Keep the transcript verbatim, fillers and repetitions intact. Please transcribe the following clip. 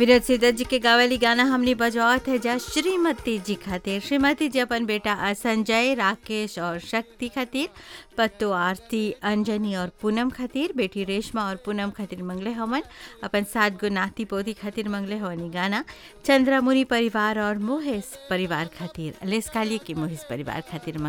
विनोद सिद्धत जी के गावली गाना हमने बजावत है जा श्रीमती जी खातिर। श्रीमती जी अपन बेटा अ, संजय, राकेश और शक्ति खातिर, पत्तो आरती, अंजनी और पूनम खातिर, बेटी रेशमा और पूनम खातिर मंगले हमन। अपन सात गो नाती पोती खातिर मंगले हवनी गाना चंद्रमुनि परिवार और मोहेश परिवार खातिर, लेस्काली के मोहेश परिवार खातिर